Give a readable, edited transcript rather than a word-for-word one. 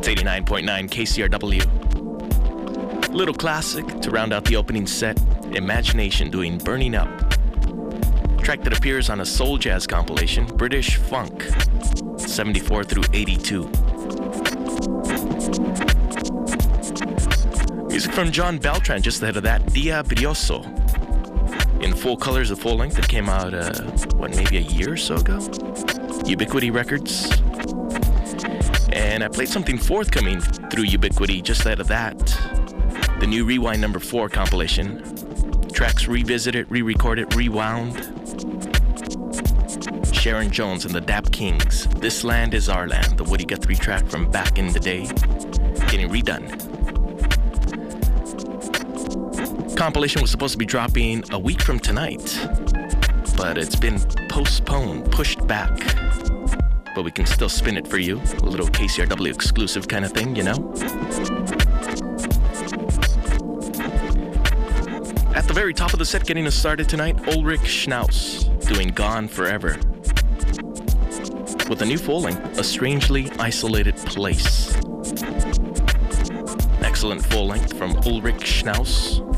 It's 89.9 KCRW. Little classic to round out the opening set, Imagination doing Burning Up. Track that appears on a soul jazz compilation, British Funk, 74 through 82. Music from John Beltran, just ahead of that, Dia Brioso. In full colors, a full length that came out, maybe a year or so ago? Ubiquity Records. And I played something forthcoming through Ubiquity, just ahead of that. The new Rewind number 4 compilation. Tracks revisited, re-recorded, rewound. Sharon Jones and the Dap Kings. This Land Is Our Land, the Woody Guthrie track from back in the day, getting redone. Compilation was supposed to be dropping a week from tonight, but it's been postponed, pushed back. But we can still spin it for you. A little KCRW exclusive kind of thing, you know? At the very top of the set, getting us started tonight, Ulrich Schnauz doing Gone Forever. With a new full-length, A Strangely Isolated Place. Excellent full-length from Ulrich Schnauz.